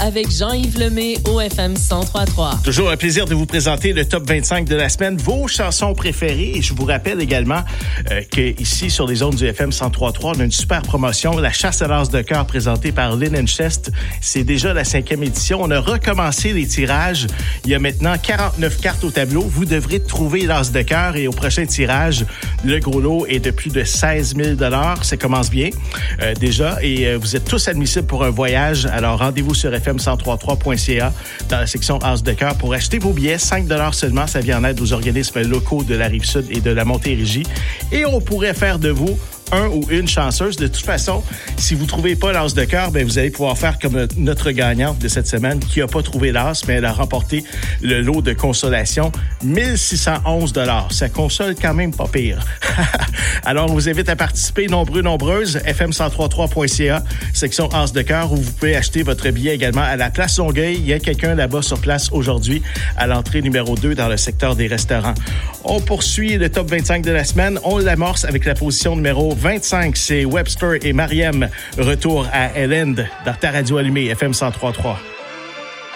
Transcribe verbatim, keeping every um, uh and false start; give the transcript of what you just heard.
avec Jean-Yves Lemay au F M cent trois trois. Toujours un plaisir de vous présenter le top vingt-cinq de la semaine, vos chansons préférées. Et je vous rappelle également euh, qu'ici, sur les ondes du F M cent trois trois, on a une super promotion, la chasse à l'as de cœur présentée par Lynn Chest. C'est déjà la cinquième édition. On a recommencé les tirages. Il y a maintenant quarante-neuf cartes au tableau. Vous devrez trouver l'as de cœur et au prochain tirage, le gros lot est de plus de seize mille dollars. Ça commence bien euh, déjà et euh, vous êtes tous admissibles pour un voyage. Alors rendez-vous sur f m cent trois trois point c a dans la section as de cœur pour acheter vos billets. cinq dollars seulement. Ça vient en aide aux organismes locaux de la Rive-Sud et de la Montérégie. Et on pourrait faire de vous un ou une chanceuse. De toute façon, si vous trouvez pas l'as de cœur, ben vous allez pouvoir faire comme notre gagnante de cette semaine qui a pas trouvé l'as, mais elle a remporté le lot de consolation, mille six cent onze dollars. Ça console quand même pas pire. Alors, on vous invite à participer, nombreux, nombreuses, f m cent trois trois point c a, section as de cœur, où vous pouvez acheter votre billet également à la place Longueuil. Il y a quelqu'un là-bas sur place aujourd'hui à l'entrée numéro deux dans le secteur des restaurants. On poursuit le top vingt-cinq de la semaine. On l'amorce avec la position numéro vingt-cinq. C'est Webster et Mariem. Retour à Elend dans ta radio allumée, F M cent trois trois.